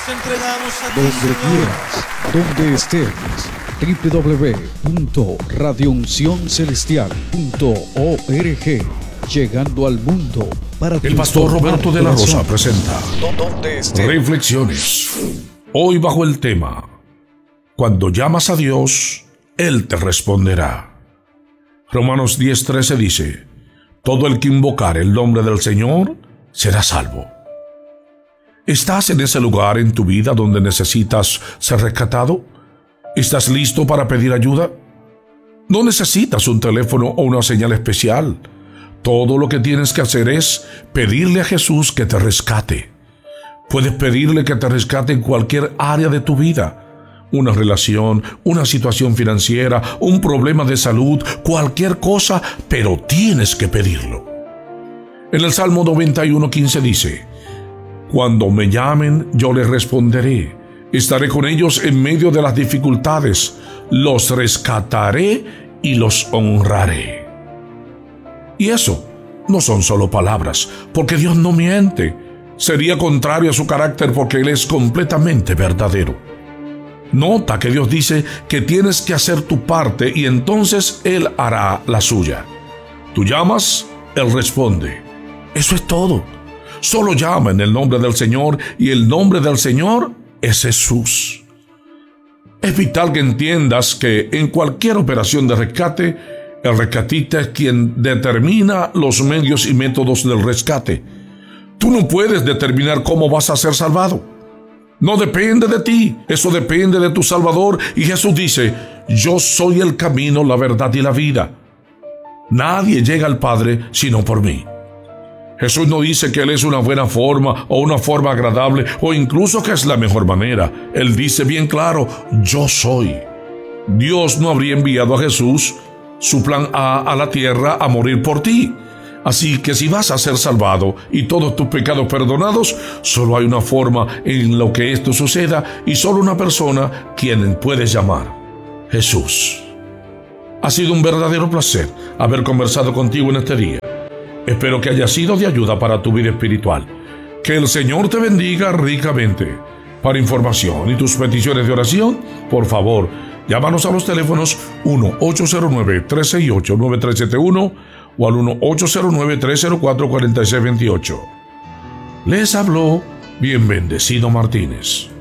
Te entregamos a ti, Donde Señor. quieras, donde estés. www.radiouncioncelestial.org. Llegando al mundo para El pastor Roberto de la Rosa transformar presenta donde estés. Reflexiones. Hoy bajo el tema: cuando llamas a Dios, Él te responderá. Romanos 10:13 dice: todo el que invocar el nombre del Señor será salvo. ¿Estás en ese lugar en tu vida donde necesitas ser rescatado? ¿Estás listo para pedir ayuda? No necesitas un teléfono o una señal especial. Todo lo que tienes que hacer es pedirle a Jesús que te rescate. Puedes pedirle que te rescate en cualquier área de tu vida. Una relación, una situación financiera, un problema de salud, cualquier cosa, pero tienes que pedirlo. En el Salmo 91:15 dice: cuando me llamen, yo les responderé. Estaré con ellos en medio de las dificultades. Los rescataré y los honraré. Y eso no son solo palabras, porque Dios no miente. Sería contrario a su carácter, porque Él es completamente verdadero. Nota que Dios dice que tienes que hacer tu parte y entonces Él hará la suya. Tú llamas, Él responde. Eso es todo. Solo llama en el nombre del Señor, y el nombre del Señor es Jesús. Es vital que entiendas que en cualquier operación de rescate, el rescatista es quien determina los medios y métodos del rescate. Tú no puedes determinar cómo vas a ser salvado. No depende de ti, eso depende de tu Salvador. Y Jesús dice: yo soy el camino, la verdad y la vida. Nadie llega al Padre sino por mí. Jesús no dice que Él es una buena forma o una forma agradable o incluso que es la mejor manera. Él dice bien claro: yo soy. Dios no habría enviado a Jesús, su plan A, la tierra a morir por ti. Así que si vas a ser salvado y todos tus pecados perdonados, solo hay una forma en lo que esto suceda y solo una persona quien puedes llamar: Jesús. Ha sido un verdadero placer haber conversado contigo en este día. Espero que haya sido de ayuda para tu vida espiritual. Que el Señor te bendiga ricamente. Para información y tus peticiones de oración, por favor, llámanos a los teléfonos 1-809-368-9371 o al 1-809-304-4628. Les habló bien bendecido Martínez.